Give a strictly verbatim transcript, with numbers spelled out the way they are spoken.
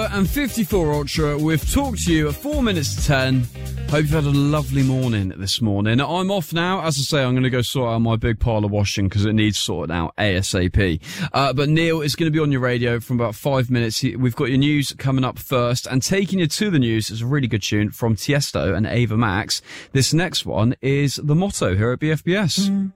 and fifty-four Ultra. We've talked to you at four minutes to ten. Hope you've had a lovely morning this morning. I'm off now. As I say, I'm going to go sort out my big pile of washing because it needs sorting out ASAP. Uh, but Neil is going to be on your radio from about five minutes. We've got your news coming up first. And taking you to the news is a really good tune from Tiesto and Ava Max. This next one is The Motto here at B F B S. Mm.